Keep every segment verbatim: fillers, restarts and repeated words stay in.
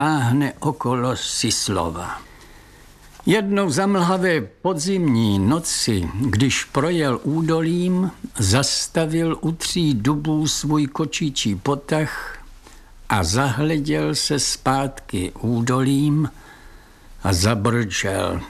táhne okolo Sislova. Jednou za mlhavé podzimní noci, když projel údolím, zastavil u tří dubů svůj kočičí potah a zahleděl se zpátky údolím a zabrčel.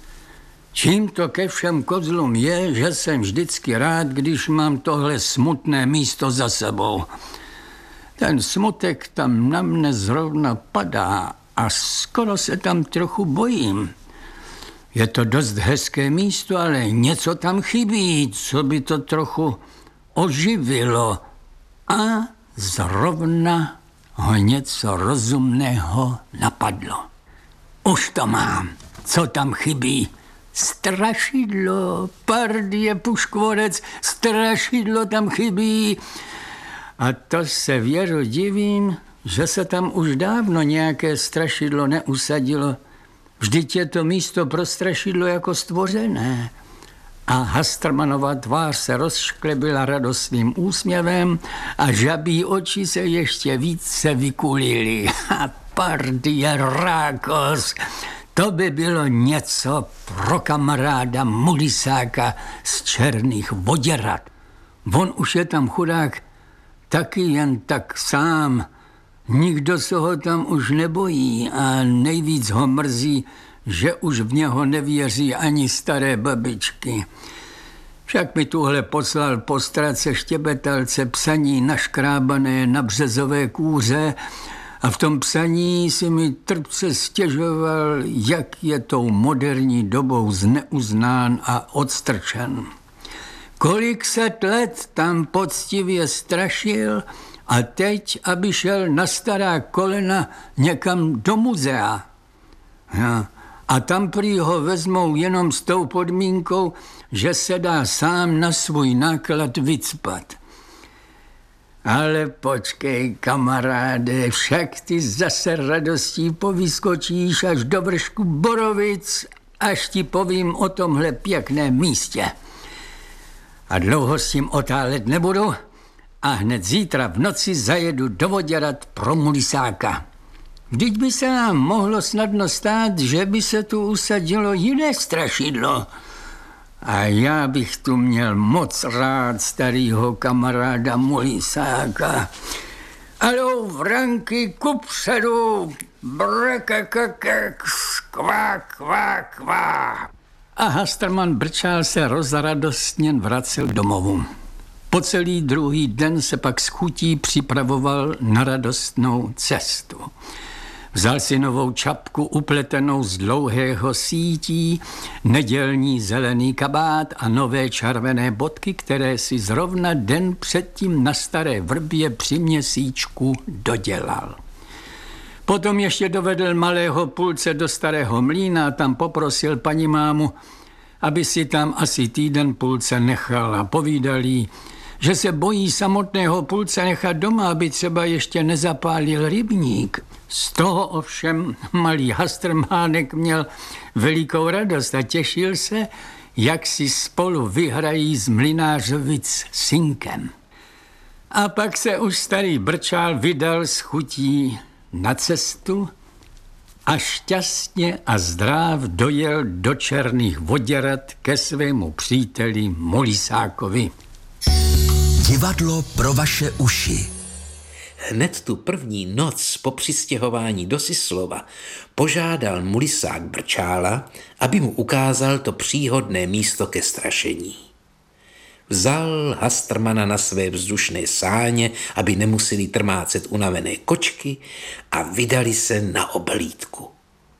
Čím to ke všem kozlům je, že jsem vždycky rád, když mám tohle smutné místo za sebou. Ten smutek tam na mne zrovna padá a skoro se tam trochu bojím. Je to dost hezké místo, ale něco tam chybí, co by to trochu oživilo. A zrovna ho něco rozumného napadlo. Už to mám. Co tam chybí? Strašidlo, pardie puškvorec, strašidlo tam chybí. A to se, Věro, divím, že se tam už dávno nějaké strašidlo neusadilo. Vždyť je to místo pro strašidlo jako stvořené. A Hastrmanova tvář se rozšklebila radostným úsměvem a žabí oči se ještě více vykulily. A pardie rákos, to by bylo něco pro kamaráda Mulisáka z Černých Voděrad. On už je tam chudák taky jen tak sám. Nikdo se ho tam už nebojí a nejvíc ho mrzí, že už v něho nevěří ani staré babičky. Však mi tuhle poslal po strace štěbetalce psaní naškrábané na březové kůře a v tom psaní si mi trpce stěžoval, jak je tou moderní dobou zneuznán a odstrčen. Kolik set let tam poctivě strašil a teď, aby šel na stará kolena někam do muzea. Ja. A tam prý ho vezmou jenom s tou podmínkou, že se dá sám na svůj náklad vycpat. Ale počkej, kamaráde, však ty zase radostí povyskočíš až do vršku Borovic, až ti povím o tomhle pěkném místě. A dlouho s tím otálet nebudu a hned zítra v noci zajedu do Voděrad pro Mulisáka. Vždyť by se nám mohlo snadno stát, že by se tu usadilo jiné strašidlo. A já bych tu měl moc rád starýho kamaráda Mulisáka. Alo, vranky, kupředu, brekekekek, kvá, kvá, kvá. A Hastrman Brčál se rozradostněn vracel domovu. Po celý druhý den se pak s chutí připravoval na radostnou cestu. Vzal si novou čapku upletenou z dlouhého sítí, nedělní zelený kabát a nové červené bodky, které si zrovna den předtím na staré vrbě při měsíčku dodělal. Potom ještě dovedl malého Pulce do starého mlýna a tam poprosil paní mámu, aby si tam asi týden Pulce nechal a povídal jí, že se bojí samotného Pulce nechat doma, aby třeba ještě nezapálil rybník. Z toho ovšem malý Hastrmánek měl velikou radost a těšil se, jak si spolu vyhrají z Mlynářovic synkem. A pak se už starý Brčál vydal s chutí na cestu a šťastně a zdráv dojel do Černých Voděrad ke svému příteli Mulisákovi. Divadlo pro vaše uši. Hned tu první noc po přistěhování do Sislova požádal Mulisák Brčála, aby mu ukázal to příhodné místo ke strašení. Vzal Hastrmana na své vzdušné sáně, aby nemuseli trmácet unavené kočky, a vydali se na oblídku.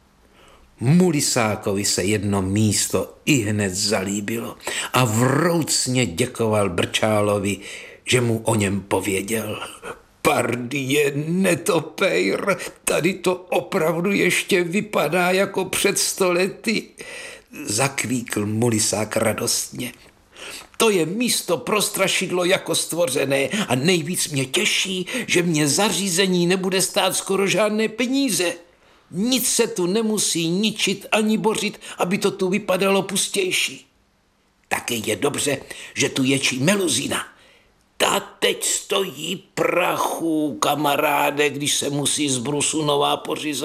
Mulisákovi se jedno místo ihned zalíbilo a vroucně děkoval Brčálovi, že mu o něm pověděl. Pardie netopejr, tady to opravdu ještě vypadá jako před sto lety, zakvíkl Mulisák radostně. To je místo pro strašidlo jako stvořené a nejvíc mě těší, že mě zařízení nebude stát skoro žádné peníze. Nic se tu nemusí ničit ani bořit, aby to tu vypadalo pustější. Také je dobře, že tu ječí meluzína. ta teď stojí prachu, kamaráde, když se musí z brusu nová pořizovat.